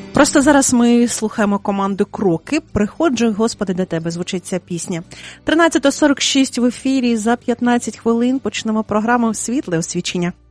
Просто зараз ми слухаємо команду «Кроки». «Приходжу, Господи, до Тебе» звучить ця пісня. 13:46 в ефірі. За 15 хвилин почнемо програму «Світле освічення».